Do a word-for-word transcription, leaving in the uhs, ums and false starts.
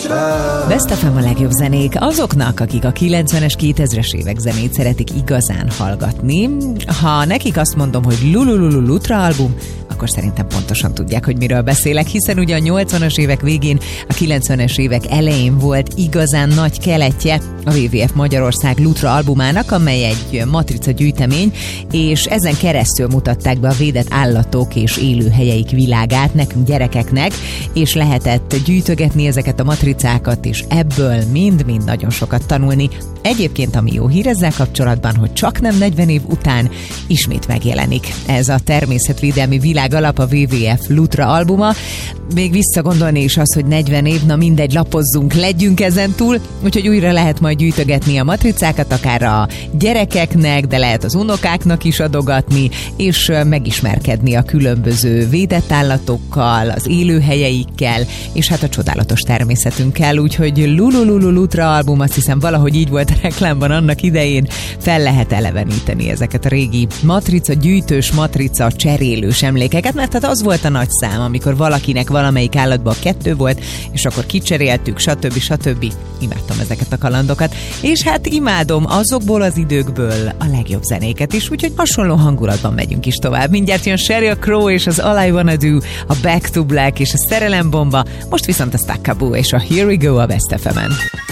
Best ef em a legjobb zenék azoknak, akik a kilencvenes, kétezres évek zenét szeretik igazán hallgatni. Ha nekik azt mondom, hogy Lulululu Lutra album, akkor szerintem pontosan tudják, hogy miről beszélek, hiszen ugye a nyolcvanas évek végén, a kilencvenes évek elején volt igazán nagy keletje a dupla vé vé ef Magyarország Lutra albumának, amely egy matrica gyűjtemény, és ezen keresztül mutatták be a védett állatok és élőhelyeik világát nekünk gyerekeknek, és lehetett gyűjtögetni ezeket a matricákat, és ebből mind-mind nagyon sokat tanulni. Egyébként ami jó hír ezzel kapcsolatban, hogy csak nem negyven év után ismét megjelenik ez a természetvédelmi világ alap, a dupla vé vé ef Lutra albuma. Még visszagondolni is az, hogy negyven év, na mindegy, lapozzunk, legyünk ezen túl, úgyhogy újra lehet majd gyűjtögetni a matricákat, akár a gyerekeknek, de lehet az unokáknak is adogatni, és megismerkedni a különböző védett állatokkal, az élőhelyeikkel, és hát a csodálatos természetünkkel, úgyhogy Lulululu Lutra album, azt hiszem valahogy így volt a reklámban annak idején, fel lehet eleveníteni ezeket a régi matrica gyűjtős, matrica cserélős emlékeket, mert hát az volt a nagy szám, amikor valakinek valamelyik állatban kettő volt, és akkor kicseréltük, stb. stb. Imádtam ezeket a kalandokat, és hát imádom azokból az időkből a legjobb zenéket is, úgyhogy hasonló hangulatban megyünk is tovább. Mindjárt jön Sheryl Crow és az All I Wanna Do, a Back to Black és a Szerelem Bomba, most viszont a Stackaboo és a Here We Go a Best ef emen.